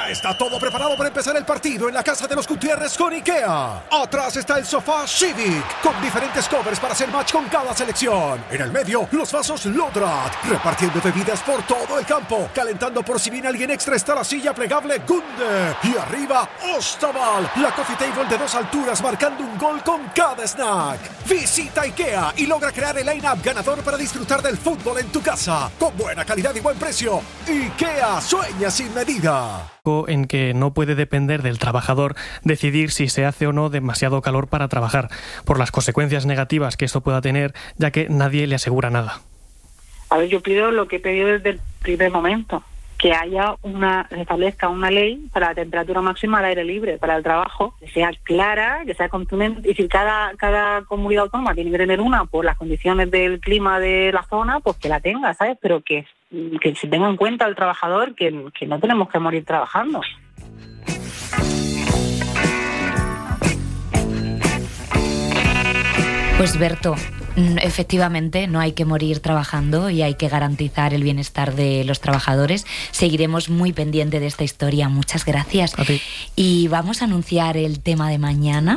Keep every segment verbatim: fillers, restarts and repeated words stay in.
Ya está todo preparado para empezar el partido en la casa de los Gutiérrez con IKEA. Atrás está el sofá Civic, con diferentes covers para hacer match con cada selección. En el medio, los vasos Lodrat, repartiendo bebidas por todo el campo. Calentando por si viene alguien extra está la silla plegable Gunde. Y arriba, Ostaval, la coffee table de dos alturas marcando un gol con cada snack. Visita IKEA y logra crear el line-up ganador para disfrutar del fútbol en tu casa. Con buena calidad y buen precio. IKEA, sueña sin medida. En que no puede depender del trabajador decidir si se hace o no demasiado calor para trabajar, por las consecuencias negativas que esto pueda tener, ya que nadie le asegura nada. A ver, yo pido lo que he pedido desde el primer momento, que haya una, se establezca una ley para la temperatura máxima al aire libre, para el trabajo, que sea clara, que sea contundente, y si cada, cada comunidad autónoma tiene que tener una por las condiciones del clima de la zona, pues que la tenga, ¿sabes? Pero que, que se tenga en cuenta al trabajador que, que no tenemos que morir trabajando. Pues Berto, efectivamente no hay que morir trabajando y hay que garantizar el bienestar de los trabajadores. Seguiremos muy pendiente de esta historia. Muchas gracias. A ti. Y vamos a anunciar el tema de mañana.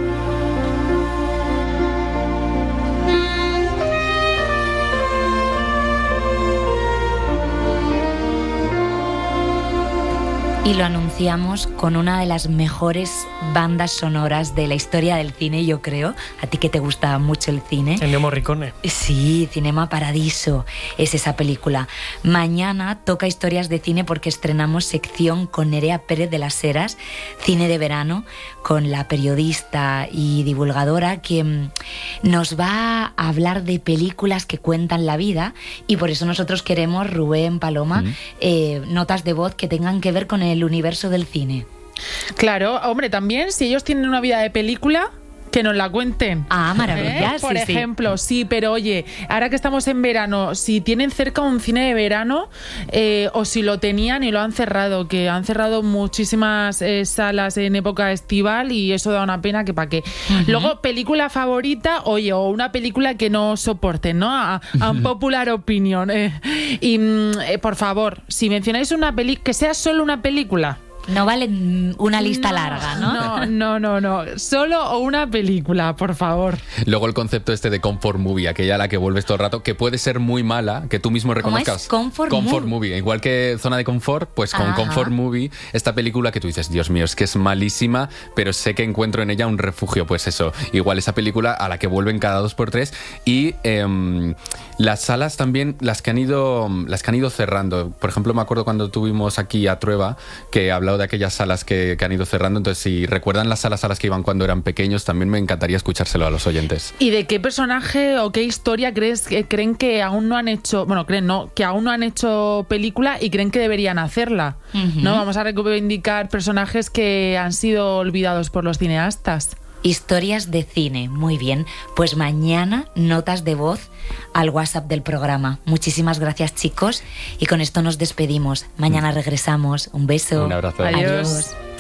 Y lo anunciamos con una de las mejores bandas sonoras de la historia del cine, yo creo. A ti que te gusta mucho el cine. Ennio Morricone. Sí, Cinema Paradiso es esa película. Mañana toca historias de cine porque estrenamos sección con Nerea Pérez de las Heras, cine de verano, con la periodista y divulgadora que nos va a hablar de películas que cuentan la vida, y por eso nosotros queremos, Rubén, Paloma, mm. eh, notas de voz que tengan que ver con el el universo del cine. Claro, hombre, también si ellos tienen una vida de película, que nos la cuenten. Ah, maravilla. ¿Eh? Por sí, ejemplo, sí. sí, pero oye, ahora que estamos en verano, si tienen cerca un cine de verano, eh, o si lo tenían y lo han cerrado, que han cerrado muchísimas eh, salas en época estival y eso da una pena que para qué. Uh-huh. Luego, película favorita, oye, o una película que no soporten, ¿no? A, a un popular opinion. Eh. Y, eh, por favor, si mencionáis una película, que sea solo una película. No vale una lista no, larga, ¿no? No, no, no, no. Solo una película, por favor. Luego el concepto este de comfort movie, aquella a la que vuelves todo el rato, que puede ser muy mala, que tú mismo reconozcas. ¿Cómo es? Comfort, comfort movie. movie. Igual que Zona de Confort, pues con Ajá. Comfort Movie, esta película que tú dices, Dios mío, es que es malísima, pero sé que encuentro en ella un refugio. Pues eso, igual esa película a la que vuelven cada dos por tres. Y eh, las salas también, las que han ido las que han ido cerrando. Por ejemplo, me acuerdo cuando tuvimos aquí a Trueba, que hablaba de aquellas salas que, que han ido cerrando. Entonces, si recuerdan las salas a las que iban cuando eran pequeños, también me encantaría escuchárselo a los oyentes. ¿Y de qué personaje o qué historia crees que creen que aún no han hecho, bueno, creen no, que aún no han hecho película y creen que deberían hacerla? Uh-huh. ¿No? Vamos a reivindicar personajes que han sido olvidados por los cineastas. Historias de cine, muy bien. Pues mañana, notas de voz al WhatsApp del programa. Muchísimas gracias, chicos. Y con esto nos despedimos. Mañana regresamos. Un beso. Un abrazo. Adiós. Adiós.